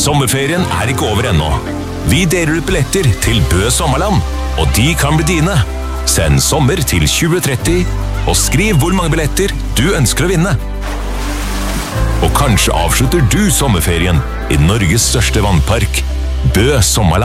Sommerferien ikke over ennå. Vi deler ut billetter til Bø Sommerland, og de kan bli dine. Send sommer til 2030, og skriv hvor mange billetter du ønsker å vinne. Og kanskje avslutter du sommerferien i Norges største vannpark, Bø Sommerland.